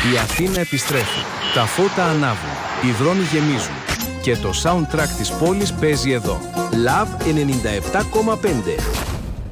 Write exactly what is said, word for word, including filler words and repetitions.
Η Αθήνα επιστρέφει. Τα φώτα ανάβουν. Οι δρόμοι γεμίζουν. Και το soundtrack της πόλης παίζει εδώ. Love ενενήντα επτά κόμμα πέντε.